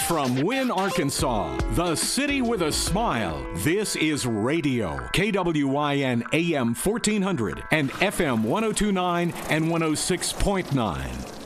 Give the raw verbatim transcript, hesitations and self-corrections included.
From Wynne, Arkansas, the city with a smile, this is radio. K W Y N A M fourteen hundred and F M one oh two point nine and one oh six point nine.